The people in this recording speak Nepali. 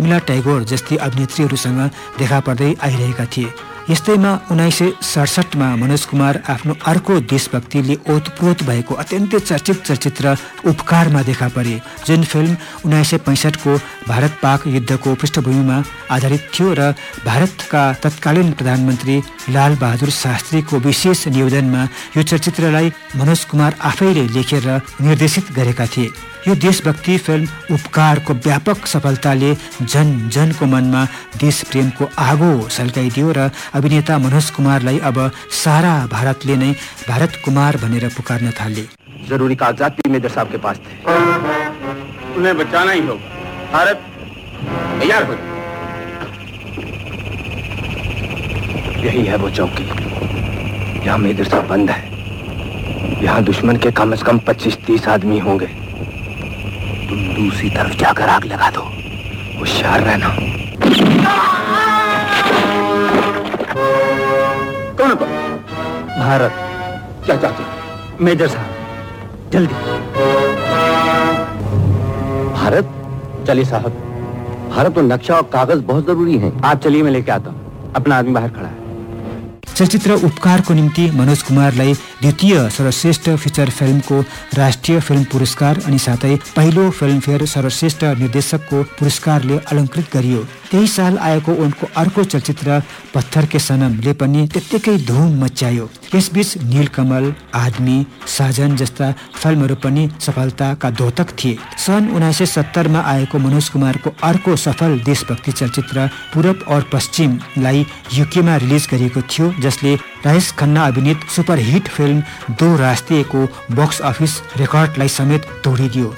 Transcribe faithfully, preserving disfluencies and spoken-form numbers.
उर्मिला टैगोर जस्ती अभिनेत्रीहरूसँग देखा पर्दै आइरहेका थिए। यस्तैमा उन्नाइस सय सडसठमा मनोज कुमार आफ्नो अर्को देशभक्तिले ओतप्रोत भएको अत्यन्तै चर्चित चलचित्र उपकारमा देखा परे, जुन फिल्म उन्नाइस सय पैँसठको भारत पाक युद्धको पृष्ठभूमिमा आधारित थियो र भारतका तत्कालीन प्रधानमन्त्री लाल बहादुर शास्त्रीको विशेष निवेदनमा यो चलचित्रलाई मनोज कुमार आफैले लेखेर निर्देशित गरेका थिए। यो देशभक्ति फिल्म उपकारको व्यापक सफलताले जन जनको मनमा देश प्रेमको आगो सल्काइदियो र अभिनेता मनोज कुमारलाई अब सारा भारतले नै भारत कुमार भनेर पुकार्न थाले। जरूरी कागजात भी मेजर साहब के पास थे, उन्हें बचाना ही होगा। भारत तैयार हो। यही है वो चौकी, यहाँ मेजर साहब बंद है। यहाँ दुश्मन के कम से कम पच्चीस तीस आदमी होंगे। तुम दूसरी तरफ जाकर आग लगा दो, होशियार रहना। कौन पर? भारत। क्या चाहते? मेजर साहब जल्दी। भारत? चलिए साहब, भारत तो नक्शा और कागज बहुत जरूरी हैं। आप चलिए, मैं लेके आता हूँ। अपना आदमी बाहर खड़ा है। चलचित्र उपकारको निम्ति मनोज कुमारलाई द्वितीय सर्वश्रेष्ठ फिचर फिल्मको राष्ट्रिय फिल्म पुरस्कार अनि साथै पहिलो फिल्मफेयर सर्वश्रेष्ठ निर्देशकको पुरस्कारले अलङ्कृत गरियो। त्यही साल आएको उनको अर्को चलचित्र पत्थर के सनमले पनि त्यत्तिकै धुम मच्चायो। यसबीच नीलकमल, आदमी, साजन जस्ता फिल्महरू पनि सफलताका द्योतक थिए। सन् उन्नाइस सय सत्तरमा आएको मनोज कुमारको अर्को सफल देशभक्ति चलचित्र पूरब और पश्चिमलाई युकेमा रिलिज गरिएको थियो, जसले राजेश खन्ना अभिनीत सुपरहिट फिल्म दो रास्तेको बक्स अफिस रेकर्डलाई समेत तोडिदियो।